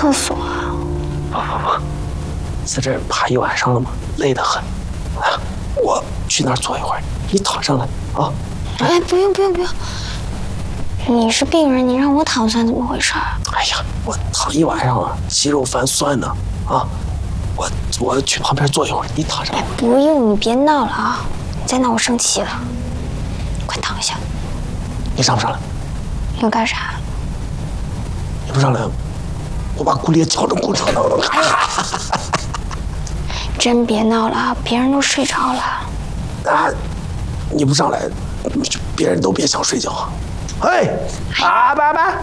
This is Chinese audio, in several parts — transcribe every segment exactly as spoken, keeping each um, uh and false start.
厕所啊？ 不不不，在这儿爬一晚上了嘛，累得很。啊，我去那儿坐一会儿，你躺上来啊。 哎，不用不用不用，你是病人，你让我躺算怎么回事？ 哎呀，我躺一晚上了，稀肉饭酸呢啊！我我去旁边坐一会儿，你躺上。 哎，不用，你别闹了啊！你再闹我生气了。快躺下。 你上不上来？ 要干啥？ 你不上来，我把骨裂敲成骨折了。 真别闹了啊！别人都睡着了。 啊，你不上来，别人都别想睡觉。哎，啊爸爸。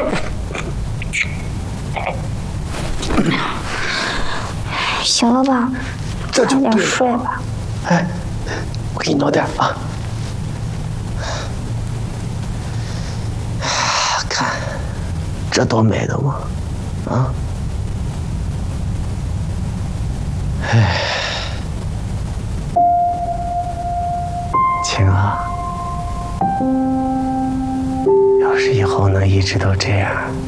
行了吧？ 这就快点睡吧。 哎，我给你弄点啊。看，这多美的嘛！啊，哎，晴啊，要是以后能一直都这样，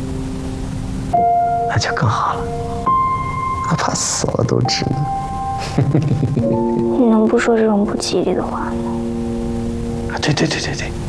那就更好了。哪怕死了都值呢。 你能不说这种不吉利的话吗？ 啊，对对对对对。